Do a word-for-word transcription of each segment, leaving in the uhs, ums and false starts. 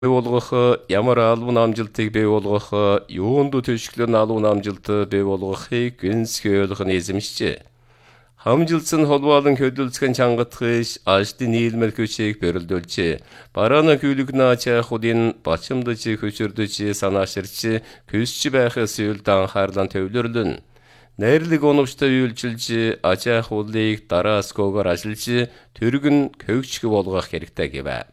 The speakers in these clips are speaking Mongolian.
бий болгох, ямар албан амжилтыг бий болгох, юунд төшөглөн албан амжилт бий болгохыг гүнзгий ойлгох нь эзэмшжээ. Хамжилсан холбоолон хөдөлгөн чангатгыш ажлын нийлмэл хүчийг бэрэлдүүлжээ. Бараана хүлэгнэ ачаахуудын бачимдаж хөшөрдөж санааширч көсч байхаас үйл анхаарлан төвлөрлөн. Найрлаг оновчтой үйлчилж ачаахуулыг дарааскогоор ажиллаж төргөн көвчг болгох хэрэгтэй гэвэ.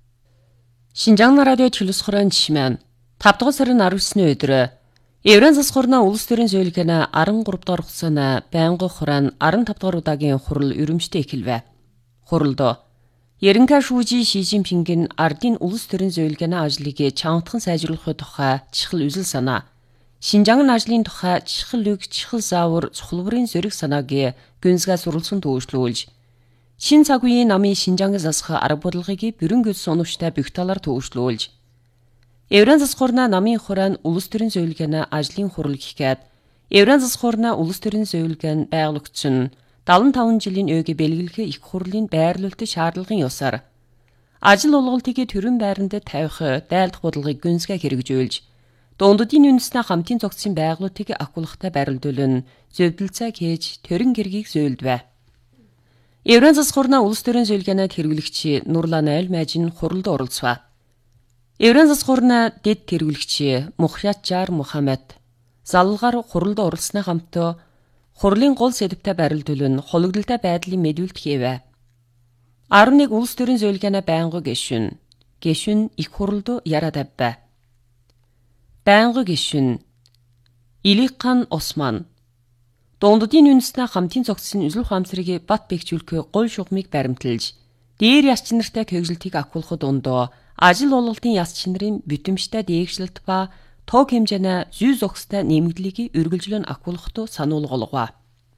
Шинжаан радио чөлөөс хорон жишмэн тавд дугаар сарын арав есний өдөр Еврен засгуурна улс төрийн зөвлөгөөний арван гурав дахь хугацааны байнгын хураан арван тавд дугаар удаагийн хурал өрөмжтэй эхэлвэ. Хуралд Ерөнхий шүүжи Ши Жинпингийн ардын улс төрийн зөвлөгөөний ажлыг чангахан сайжруулахын тухай чухал үзэл санаа, Шинжаан ажлын тухай чухал үг, чухал заавар, цухалбарын зориг санааг гүнзгий сурвалжсан төвшлүүлж, шин цаг үеийн намын Шинжаан засах арга бодлогыг бүрэн гүйц оновчтой бүх талаар төвшлүүлж, Еврен засгуурна намын хураан улс төрийн зөвлөгөөний ажлын хурал гэхэд Еврен засгуурна улс төрийн зөвлөгөөний байгуулагч нь дагалан таван жилийн өйг бэлгэлэх их хурлын байрлуулалт шаардлагын ёсоор ажил олголтыг төрийн байранд тавих дайлдах бодлогыг гүнзгий хэрэгжүүлж, дундадын үндэснээ хамтын зохицсон байгууллагыг ахиулахтай барилдуулан зөвдөлцөө хийж төрийн гэргийг зөөлдвэ. Еврен засгуурна улс төрийн зөвлөгөөний хэрэглэгч Нурлан Айл Майжин хуралд оролцов. Еврен засгуурна дэд тэргүүлэгч Мухятжар Мухаммад залгалгаар хуралд оролцсны хамт хурлын гол сэдвтэй барилдуулан хологдолтой байдлын мэдүүлэлт хийвэ. арван нэг улс төрийн зөвлөгөөний байнгын гишүүн гишүүн их хуралд яриад аввэ. Байнгын гишүүн Иликхан Осман дундадын үндэснээ хамтын зохицсон үзэл ухаамсарыг бат бэхжүүлэх гол шугамыг баримталж, дээр яс чинартай кэгжилтийг ахиулахад дундоо ажил олголтын яс чинарын бүтэмжтэй дээгшлэлт ба тоог хэмжээний зүй зохистой нэмэгдлийг үргэлжлэн ахиулахад сануулгав.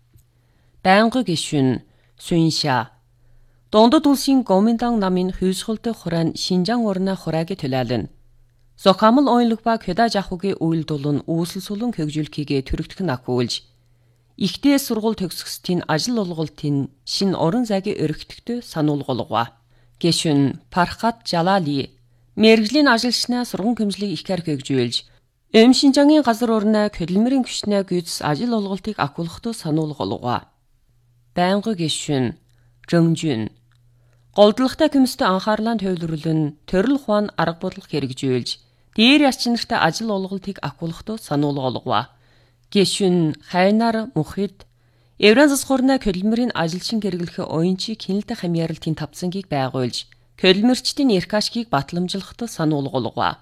Байнгын гишүүн Сүнша дундад улсын Гоминдан намын хүйсгэлт хураан Шинжаан орны хурааг төлөөлнө. Зохиамл ойлог ба кедаж ахугийн үйлдүүлэн үүсэл сулан хөгжүүлэхийг төрөгдөх нь ахиулж, ихтэй сургууль төгсгөстийн ажил олголтын шин орон зайгийн өргөтгтөө сануулгав. Гишүүн Пархат Жалали мэргэжлийн ажилчнаа сургууль хэмжлийг ихээр хөгжүүлж, Эм Шинжаангийн газар орны хөдөлмөрийн күчнээ гүйц ажил олголтыг ахиулахад сануулгав. Байнгын гишүүн Жөнжүн голдлогтой комисстэй анхаарлаа төвлөрүүлэн төрөл ухаан арга бодлого хэрэгжүүлж, дээр яс чинартай ажил олголтыг ахиулахад сануулгав. Гишүүн Хайнар Мухид Еврен засгуурна хөдөлмөрийн ажилчин хэрэглэх оюунчийг хяналтын хамьяаралтын тавцангийг байгуулж, хөдөлмөрчдийн эрх ашгийг батламжлахад сануулгав.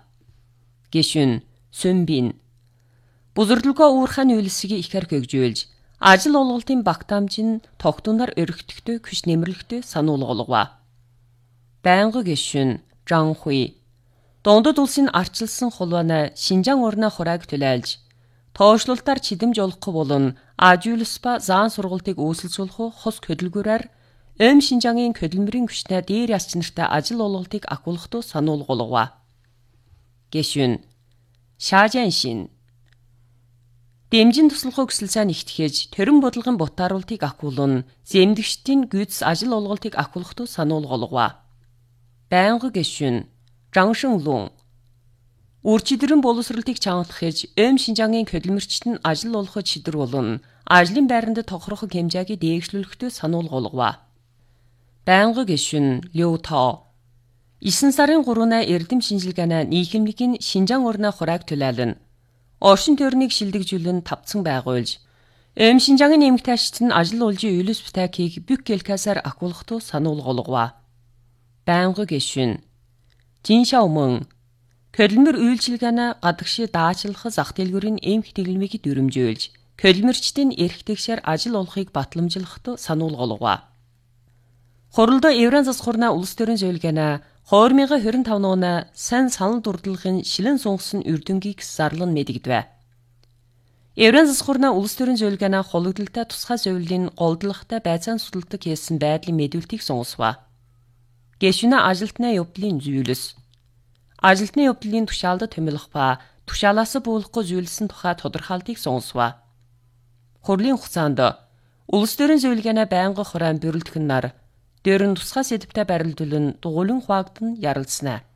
Гишүүн Сүнбин бузэрлэгөө уурхайн үйлсийг ихэр хөгжүүлж, ажил олголтын багтаамжийн тогтунаар өргөтгтөө күч нэмэрлэхдээ сануулгав. Байнгын гишүүн Жан Хуй дундад улсын арчилсан хулбаны Шинжаан орны хурааг төлөөлж, тоошлуултаар чидэмж олохгүй болон Ажуулс ба заан сургалтыг үүсэлжүүлэх хос хөдөлгөөрөөр Эм Шинжаангийн хөдөлмөрийн күчнээ дээр яс чинартай ажил олголтыг ахиулахад сануулгав. Гишүүн Шажаншин дэмжин туслахыг хүсэл сайн ихтгэж, төрийн бодлогын бутааруултыг ахиулан, зэмдэгчдийн гүйц ажил олголтыг ахиулахад сануулгав. Байнгын гишүүн Жан Шэнлун үрчидрэн боловсролтыг чангалахж, Эм Шинжаангийн хөдөлмөрчд нь ажил олоход шийдвэр болон ажлын байранд тохирох хэмжээг дээшлүүлэхдээ сануулгав. Байнгын гишүүн Лю Тао есөн сарын гуравны эрдэм шинжилгээний нийгэмлэгийн Шинжаан орны хурааг төлөөлнө. Оршин тойрныг шилдэгжүүлэн тавцан байгуулж, Эм Шинжаангийн эмэгтэйчид нь ажил олжийн үйлс бутакийг бүх гэлкасаар ахиулахад сануулгав. Байнгын гишүүн Жин Шаомон хөдөлмөр үйлчилгээний гадагши даачлах зах дэлгүүрийн эмх тэглэмийг дүрмжүүлж, хөдөлмөрчдийн эрх тэгшээр ажил олохыг батламжлахад сануулгав. Хуралд Еврен засгуурна улс төрийн зөвлөгөөний две тысячи двадцать пять оны сан санал дурдлагын шилэн сунгасан үрдөнгийг зарлан мэдэгдэв. Еврен засгуурна улс төрийн зөвлөгөөний хологдолтой тусгай зөвлөлийн голдлоготой байцаан судалдаг хийсэн байдлын мэдүүлэлтийг сонгосв. Гишүүн ажилтны явдлын зүйлс ажилтны явдлын тушаалд томилох ба тушаалаас буулахгүй зүйлсэн тухай тодорхойлтыг сонгосв. Хурлын хугацаанд улс төрийн зөвлөгөөний байнгын хураан бүрэлдэхүүн нар дээр нь тусгай сэдвтэй барилдуулан дугуйлан хуваагдсан ярилцсанаа.